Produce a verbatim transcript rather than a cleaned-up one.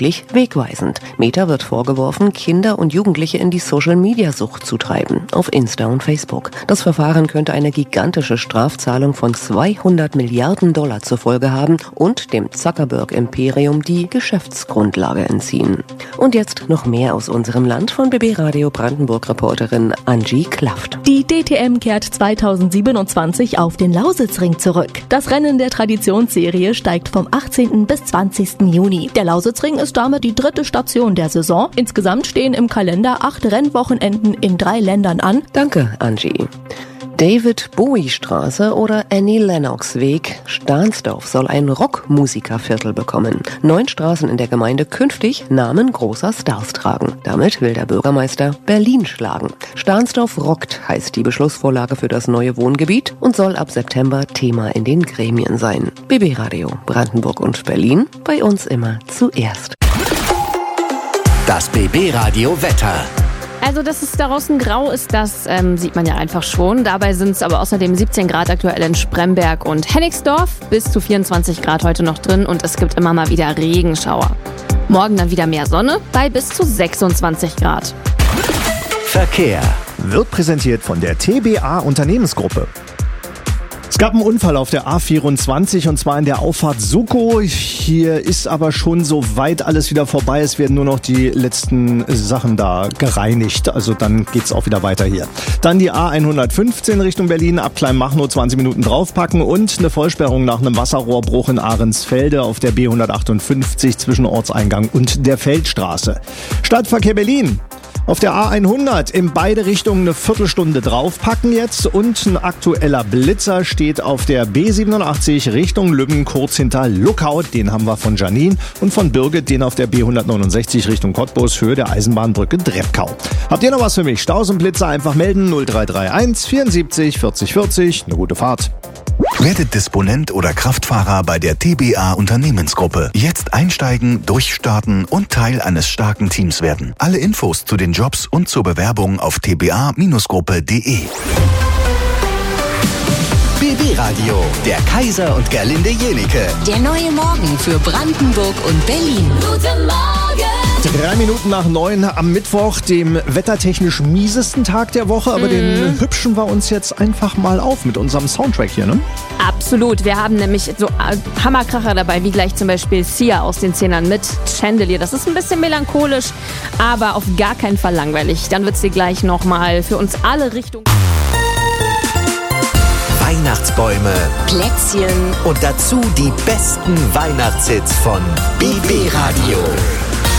wirklich wegweisend. Meta wird vorgeworfen, Kinder und Jugendliche in die Social-Media-Sucht zu treiben, auf Insta und Facebook. Das Verfahren könnte eine gigantische Strafzahlung von zweihundert Milliarden Dollar zur Folge haben und dem Zuckerberg-Imperium die Geschäftsgrundlage entziehen. Und jetzt noch mehr aus unserem Land von B B Radio Brandenburg-Reporterin Angie Klafft. Die D T M kehrt zweitausendsiebenundzwanzig auf den Lausitzring zurück. Das Rennen der Traditionsserie steigt vom achtzehnten bis zwanzigsten Juni. Der Lausitzring ist damit die dritte Station der Saison. Insgesamt stehen im Kalender acht Rennwochenenden in drei Ländern an. Danke, Angie. David-Bowie-Straße oder Annie Lennox Weg. Stahnsdorf soll ein Rockmusikerviertel bekommen. Neun Straßen in der Gemeinde künftig Namen großer Stars tragen. Damit will der Bürgermeister Berlin schlagen. Stahnsdorf rockt heißt die Beschlussvorlage für das neue Wohngebiet und soll ab September Thema in den Gremien sein. B B Radio Brandenburg und Berlin, bei uns immer zuerst. Das B B Radio Wetter. Also, dass es draußen grau ist, das ähm, sieht man ja einfach schon. Dabei sind es aber außerdem siebzehn Grad aktuell in Spremberg und Hennigsdorf, bis zu vierundzwanzig Grad heute noch drin und es gibt immer mal wieder Regenschauer. Morgen dann wieder mehr Sonne bei bis zu sechsundzwanzig Grad. Verkehr wird präsentiert von der T B A Unternehmensgruppe. Es gab einen Unfall auf der A vierundzwanzig und zwar in der Auffahrt Suckow. Hier ist aber schon so weit alles wieder vorbei. Es werden nur noch die letzten Sachen da gereinigt. Also dann geht's auch wieder weiter hier. Dann die A hundertfünfzehn Richtung Berlin, ab Kleinmachnow zwanzig Minuten draufpacken und eine Vollsperrung nach einem Wasserrohrbruch in Ahrensfelde auf der B hundertachtundfünfzig zwischen Ortseingang und der Feldstraße. Stadtverkehr Berlin. Auf der A hundert in beide Richtungen eine Viertelstunde draufpacken jetzt und ein aktueller Blitzer steht auf der B siebenundachtzig Richtung Lübben kurz hinter Lookout. Den haben wir von Janine und von Birgit, den auf der B hundertneunundsechzig Richtung Cottbus Höhe der Eisenbahnbrücke Dreppkau. Habt ihr noch was für mich? Staus und Blitzer einfach melden null drei drei eins vierundsiebzig vierzig vierzig. Eine gute Fahrt. Werdet Disponent oder Kraftfahrer bei der T B A Unternehmensgruppe. Jetzt einsteigen, durchstarten und Teil eines starken Teams werden. Alle Infos zu den Jobs und zur Bewerbung auf t b a Gruppe punkt de. B B Radio, der Kaiser und Gerlinde Jenike. Der neue Morgen für Brandenburg und Berlin. Guten Morgen! Drei Minuten nach neun am Mittwoch, dem wettertechnisch miesesten Tag der Woche, aber mm. den hübschen wir uns jetzt einfach mal auf mit unserem Soundtrack hier, ne? Absolut, wir haben nämlich so Hammerkracher dabei, wie gleich zum Beispiel Sia aus den Zehnern mit Chandelier. Das ist ein bisschen melancholisch, aber auf gar keinen Fall langweilig. Dann wird's dir gleich nochmal für uns alle Richtungen... Weihnachtsbäume, Plätzchen und dazu die besten Weihnachtshits von B B Radio.